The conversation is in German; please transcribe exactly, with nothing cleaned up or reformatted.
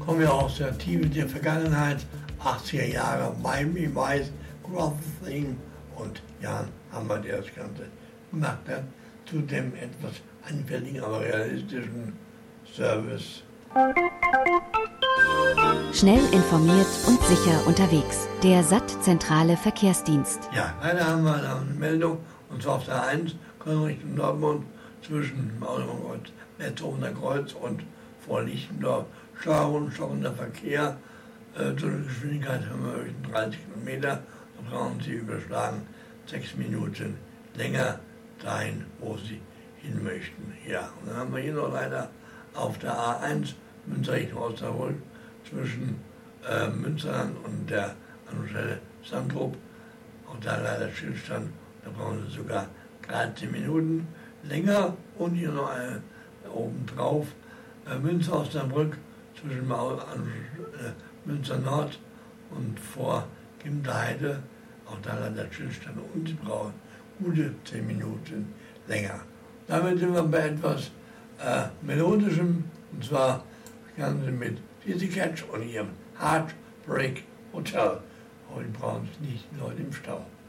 komme ja aus der Tiefe der Vergangenheit, achtziger Jahre, Miami Vice, Crossing und Jan Hammer, der das Ganze gemacht hat, zu dem etwas anfälligen, aber realistischen Service. Schnell informiert und sicher unterwegs. Der S A T-zentrale Verkehrsdienst. Ja, leider haben wir eine Meldung, und zwar auf der eins, Richtung Dortmund, zwischen Mauerkreuz, Metzoner Kreuz und vor Lichtendorf. Steuerung, stockender Verkehr, äh, zu einer Geschwindigkeit von dreißig Kilometer. Da brauchen Sie überschlagen sechs Minuten länger dahin, wo Sie hin möchten. Ja, und dann haben wir hier noch leider auf der A eins, Münster Richtung Osnabrück, zwischen äh, Münsterland und der Anstelle Sandrup. Auch da leider Stillstand, da brauchen Sie sogar dreizehn Minuten länger. Und hier noch eine obendrauf, äh, Münster Osnabrück, zwischen Maul, äh, Münster Nord und vor Gimterheide, auch da leider Stillstand, und Sie brauchen gute zehn Minuten länger. Damit sind wir bei etwas äh, Melodischem, und zwar das Ganze mit Dizzy Catch und ihrem Heartbreak Hotel. Heute brauchen Sie nicht Leute im Stau.